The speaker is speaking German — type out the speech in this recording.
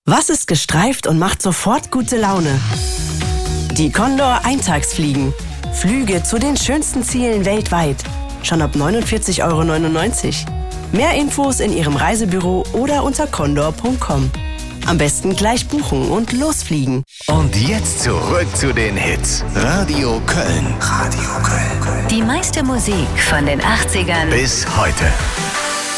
Was ist gestreift und macht sofort gute Laune? Die Condor Eintagsfliegen. Flüge zu den schönsten Zielen weltweit. Schon ab 49,99 €. Mehr Infos in Ihrem Reisebüro oder unter condor.com. Am besten gleich buchen und losfliegen. Und jetzt zurück zu den Hits. Radio Köln. Radio Köln. Die meiste Musik von den 80ern Bis heute.